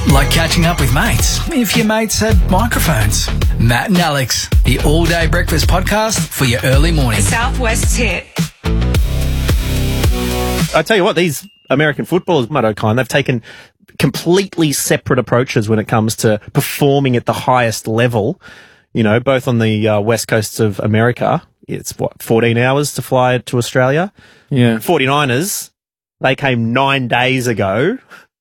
Like catching up with mates, if your mates had microphones. Matt and Alex, the all-day breakfast podcast for your early morning. Southwest's hit. I tell you what, these American footballers, Matt O'Kine, they've taken completely separate approaches when it comes to performing at the highest level. You know, both on the west coast of America. It's 14 hours to fly to Australia. Yeah. 49ers, they came 9 days ago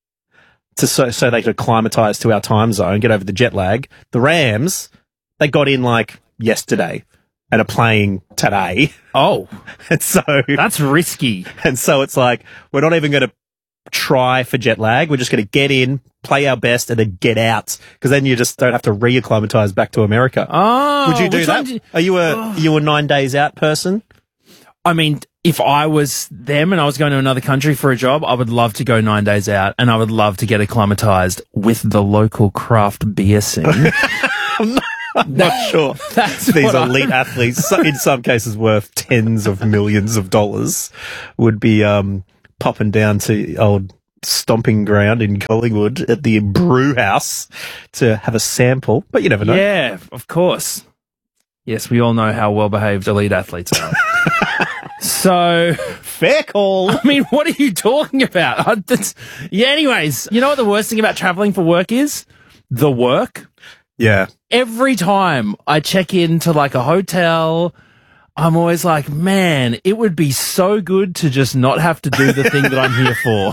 so they could acclimatise to our time zone, get over the jet lag. The Rams, they got in like yesterday and are playing today. Oh, And so that's risky. And so it's like, we're not even going to try for jet lag. We're just going to get in, play our best, and then get out. Because then you just don't have to reacclimatise back to America. Oh, Would you do that? Are you a 9 days out person? I mean, if I was them and I was going to another country for a job, I would love to go 9 days out, and I would love to get acclimatized with the local craft beer scene. I'm not sure. That's These what elite athletes, in some cases worth tens of millions of dollars, would be popping down to old stomping ground in Collingwood at the brew house to have a sample. But you never know. Yeah, of course. Yes, we all know how well-behaved elite athletes are. So, Fair call. I mean, what are you talking about? Anyways, you know what the worst thing about traveling for work is? The work. Yeah. Every time I check into like a hotel, I'm always like, man, it would be so good to just not have to do the thing that I'm here for.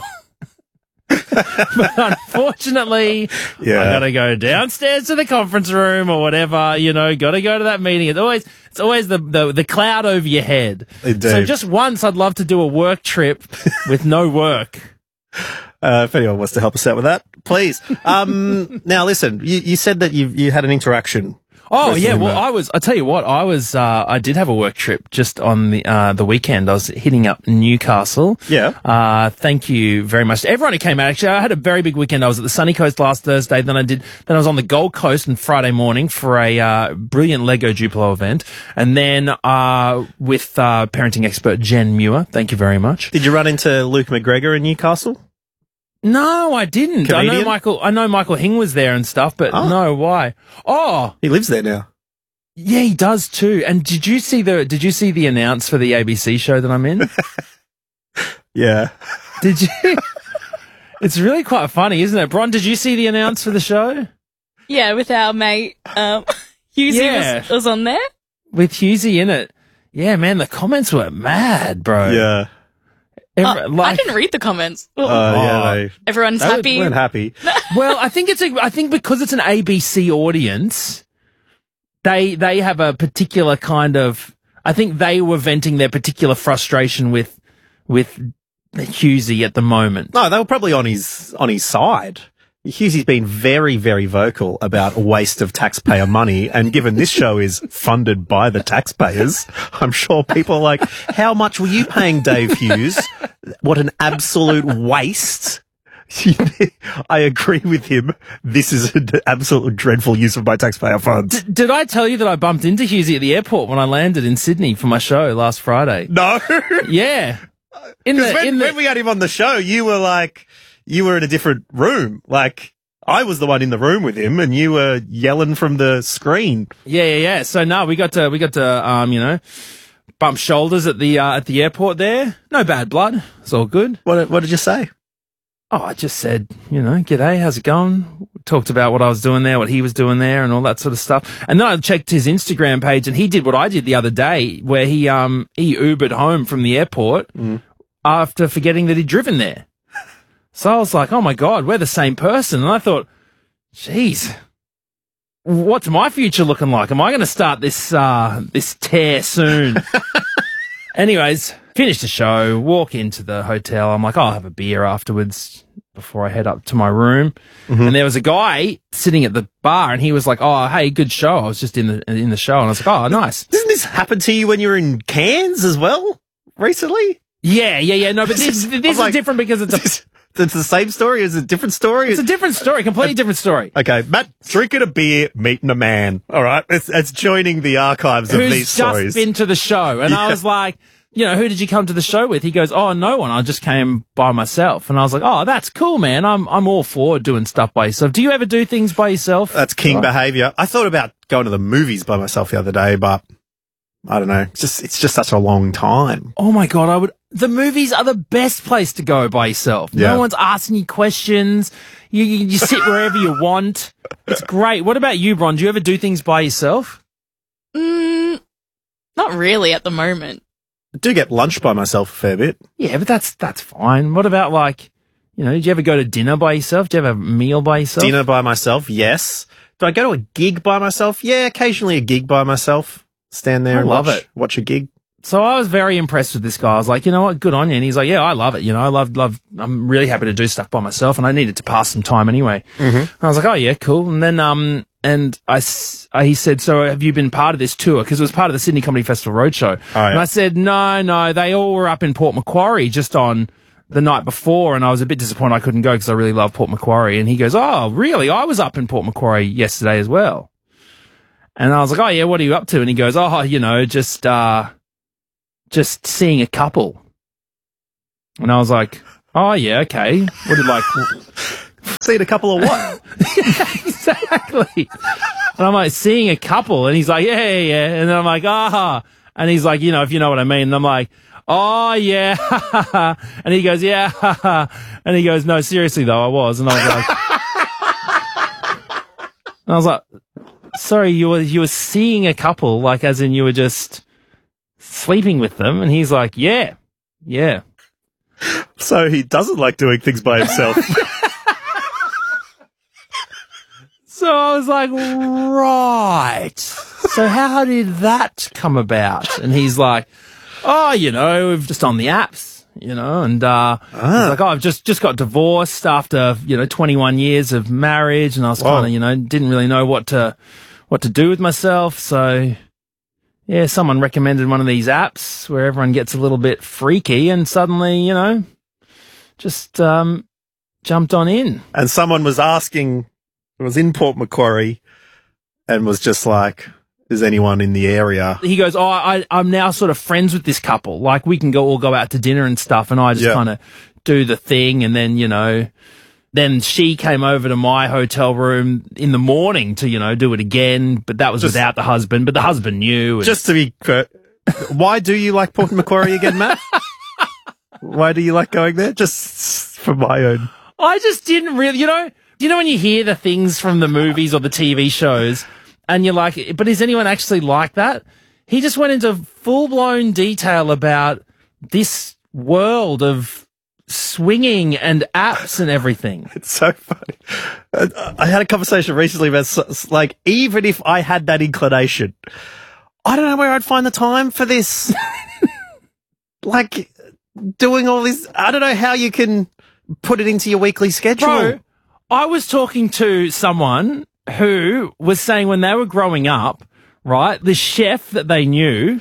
But unfortunately, I gotta go downstairs to the conference room or whatever, gotta go to that meeting. It's always the cloud over your head. Indeed. So just once I'd love to do a work trip with no work. If anyone wants to help us out with that, please. Now listen, you said that you had an interaction. Oh yeah, well I tell you what, I did have a work trip just on the weekend. I was hitting up Newcastle. Yeah. Thank you very much to everyone who came out. Actually, I had a very big weekend. I was at the Sunny Coast last Thursday. Then I was on the Gold Coast on Friday morning for a brilliant Lego Duplo event. And then with parenting expert Jen Muir. Thank you very much. Did you run into Luke McGregor in Newcastle? No, I didn't. Comedian? I know Michael Hing was there and stuff, but no, why? Oh, He lives there now. yeah, he does too. And did you see the announce for the ABC show that I'm in? Yeah. Did you? It's really quite funny, isn't it? Bron, did you see the announce for the show? Yeah, with our mate, Husey was on there. With Husey in it. Yeah, man, the comments were mad, bro. Yeah. I didn't read the comments. Yeah. Everyone's They happy. weren't happy. Well, I think because it's an ABC audience, they have a particular kind of, I think they were venting their particular frustration with Husey at the moment. No, they were probably on his side. Hughesy's been very, very vocal about a waste of taxpayer money, and given this show is funded by the taxpayers, I'm sure people are like, how much were you paying Dave Hughes? What an absolute waste. I agree with him. This is an absolute dreadful use of my taxpayer funds. Did I tell you that I bumped into Husey at the airport when I landed in Sydney for my show last Friday? No. Yeah. When we had him on the show, you were like, you were in a different room. Like, I was the one in the room with him, and you were yelling from the screen. Yeah. So no, we got to bump shoulders at the airport there. No bad blood. It's all good. What did you say? Oh, I just said, g'day, how's it going? Talked about what I was doing there, what he was doing there, and all that sort of stuff. And then I checked his Instagram page, and he did what I did the other day, where he Ubered home from the airport after forgetting that he'd driven there. So I was like, oh my God, we're the same person. And I thought, geez, what's my future looking like? Am I going to start this tear soon? Anyways, finish the show, walk into the hotel. I'm like, I'll have a beer afterwards before I head up to my room. Mm-hmm. And there was a guy sitting at the bar, and he was like, oh, hey, good show. I was just in the show. And I was like, oh, nice. Didn't this happen to you when you were in Cairns as well recently? Yeah. No, but this is like, different because it's the same story? Is it a different story? It's a different story, completely different story. Okay, Matt drinking a beer, meeting a man. All right, it's joining the archives of these stories. Who's just been to the show, and I was like, who did you come to the show with? He goes, oh, no one. I just came by myself. And I was like, oh, that's cool, man. I'm all for doing stuff by yourself. Do you ever do things by yourself? That's king behavior. I thought about going to the movies by myself the other day, but I don't know. It's just such a long time. Oh my God. The movies are the best place to go by yourself. Yeah. No one's asking you questions. You sit wherever you want. It's great. What about you, Bron? Do you ever do things by yourself? Not really at the moment. I do get lunch by myself a fair bit. Yeah, but that's fine. What about did you ever go to dinner by yourself? Do you have a meal by yourself? Dinner by myself, yes. Do I go to a gig by myself? Yeah, occasionally a gig by myself. Stand there and watch a gig. So I was very impressed with this guy. I was like, you know what, good on you. And he's like, yeah, I love it. I'm really happy to do stuff by myself, and I needed to pass some time anyway. Mm-hmm. I was like, oh yeah, cool. And then, he said, so have you been part of this tour? Because it was part of the Sydney Comedy Festival Roadshow. Oh, yeah. And I said, no, they all were up in Port Macquarie just on the night before, and I was a bit disappointed I couldn't go because I really love Port Macquarie. And he goes, oh, really? I was up in Port Macquarie yesterday as well. And I was like, oh yeah, what are you up to? And he goes, oh, just seeing a couple. And I was like, oh yeah, okay. What did seeing a couple of what? Yeah, exactly. And I'm like, seeing a couple. And he's like, yeah. And then I'm like, And he's like, if you know what I mean. And I'm like, oh yeah. And he goes, yeah. And he goes, no, seriously though, I was. And I was like, sorry, you were seeing a couple, as in you were just sleeping with them. And he's like, yeah. So he doesn't like doing things by himself. So I was like, right. So how did that come about? And he's like, oh, we've just on the apps, and he's like, oh, I've just got divorced after, 21 years of marriage, and I was kind of, didn't really know what to do with myself. So yeah, someone recommended one of these apps where everyone gets a little bit freaky, and suddenly, just jumped on in. And someone was asking, it was in Port Macquarie, and was just like, is anyone in the area? He goes, oh, I'm now sort of friends with this couple. We can all go out to dinner and stuff, and I just kind of do the thing, and then, then she came over to my hotel room in the morning to, do it again, but that was without the husband, but the husband knew. Just to be clear, why do you like Port Macquarie again, Matt? Why do you like going there? Just for my own. I just didn't really, when you hear the things from the movies or the TV shows and you're like, but is anyone actually like that? He just went into full-blown detail about this world of swinging and apps and everything. It's so funny. I had a conversation recently about, even if I had that inclination, I don't know where I'd find the time for this. Doing all this, I don't know how you can put it into your weekly schedule. Bro, I was talking to someone who was saying when they were growing up, right, the chef that they knew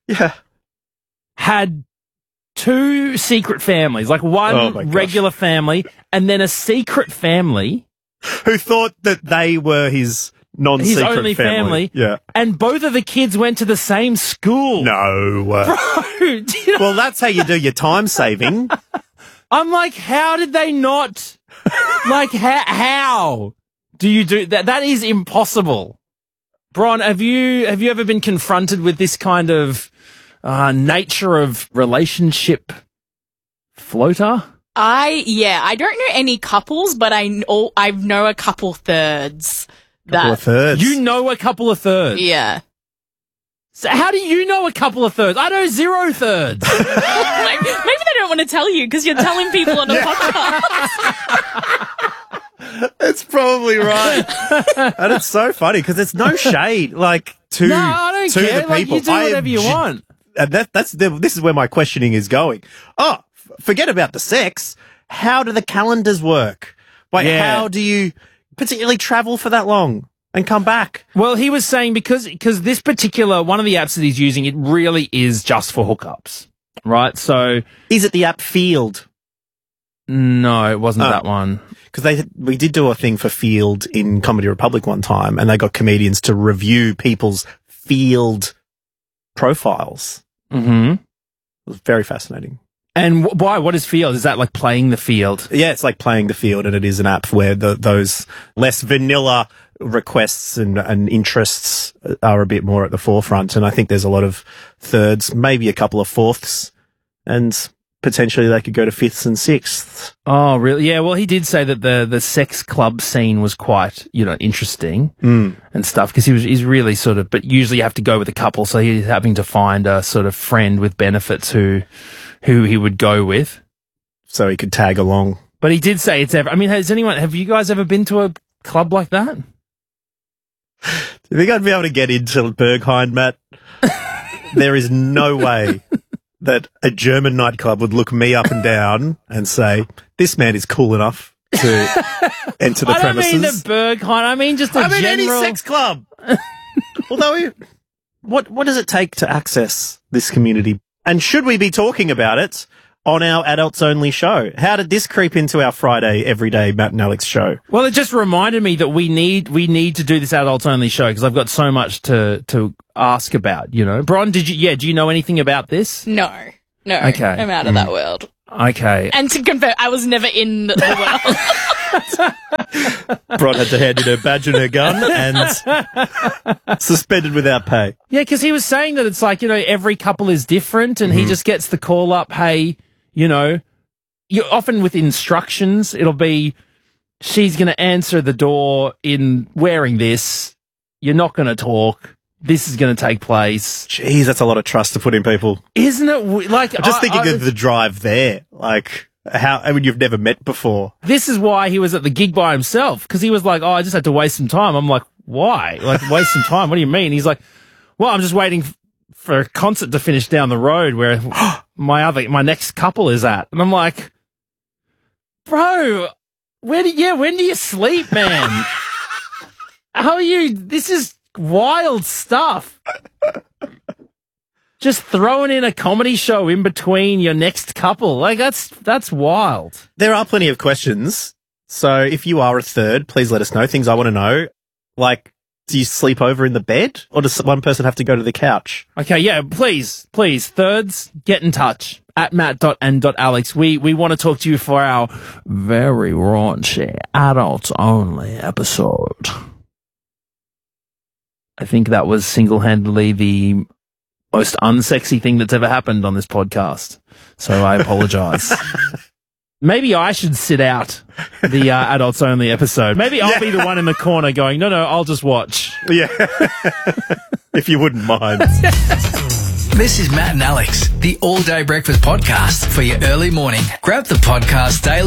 had 2 secret families, one regular family and then a secret family. Who thought that they were his non-secret his only family. Yeah. And both of the kids went to the same school. No. Bro, well, that's how you do your time saving. I'm like, how did they not? How do you do that? That is impossible. Bron, have you ever been confronted with this kind of nature of relationship floater? I don't know any couples, but I know a couple thirds. Couple of thirds. You know a couple of thirds? Yeah. So how do you know a couple of thirds? I know 0 thirds. Maybe they don't want to tell you because you're telling people on a podcast. That's probably right. And it's so funny because it's no shade, to I don't care. The people. You do whatever you want. And this is where my questioning is going. Oh, forget about the sex. How do the calendars work? How do you particularly travel for that long and come back? Well, he was saying because this particular one of the apps that he's using, it really is just for hookups, right? So is it the app Field? No, it wasn't that one. Because we did do a thing for Field in Comedy Republic one time, and they got comedians to review people's Field profiles. Mm-hmm. It was very fascinating. And why? What is Field? Is that like playing the field? Yeah, it's like playing the field, and it is an app where those less vanilla requests and interests are a bit more at the forefront. And I think there's a lot of thirds, maybe a couple of fourths, and potentially they could go to fifths and sixths. Oh, really? Yeah, well, he did say that the sex club scene was quite, interesting and stuff, because he's really sort of, but usually you have to go with a couple, so he's having to find a sort of friend with benefits who he would go with. So he could tag along. But he did say have you guys ever been to a club like that? Do you think I'd be able to get into Berghain, Matt? There is no way that a German nightclub would look me up and down and say, this man is cool enough to enter the premises. I don't mean the Berghain. I mean just general... any sex club. Although, what does it take to access this community? And should we be talking about it on our Adults Only show? How did this creep into our Friday everyday Matt and Alex show? Well, it just reminded me that we need to do this Adults Only show, because I've got so much to ask about, Bron, do you know anything about this? No. Okay. I'm out of that world. Okay. And to confirm, I was never in the world. Bron had to hand in her badge and her gun and suspended without pay. Yeah, because he was saying that it's like, every couple is different, and he just gets the call up, hey, you're often with instructions, it'll be, she's going to answer the door in wearing this, you're not going to talk, this is going to take place. Jeez, that's a lot of trust to put in people. Isn't it? Like, I'm just thinking of the drive there. Like, you've never met before. This is why he was at the gig by himself, because he was like, I just had to waste some time. I'm like, why? Like, waste some time? What do you mean? He's like, well, I'm just waiting for a concert to finish down the road where my next couple is at. And I'm like, bro, when do you sleep, man? How are you? This is wild stuff. Just throwing in a comedy show in between your next couple. Like, that's wild. There are plenty of questions. So if you are a third, please let us know. Things I want to know. Like, do you sleep over in the bed, or does one person have to go to the couch? Okay, yeah, please, thirds, get in touch at matt.and.alex. We want to talk to you for our very raunchy Adults Only episode. I think that was single-handedly the most unsexy thing that's ever happened on this podcast. So I apologize. Maybe I should sit out the Adults Only episode. Maybe I'll be the one in the corner going, no, I'll just watch. Yeah. If you wouldn't mind. This is Matt and Alex, the All Day Breakfast podcast for your early morning. Grab the podcast daily